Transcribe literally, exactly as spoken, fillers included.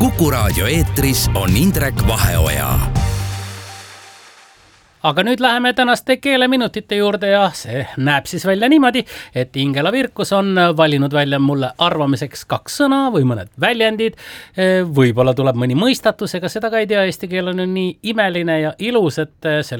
Kuku Raadio eetris on Indrek Vaheoja. Aga nüüd läheme tänaste keeleminutite juurde ja see näeb siis välja niimoodi, et Ingela Virkus on valinud välja mulle arvamiseks kaks sõna või mõned väljendid. Võib-olla tuleb mõni mõistatus, ega seda ka ei tea, eesti keel on nii imeline ja ilus, et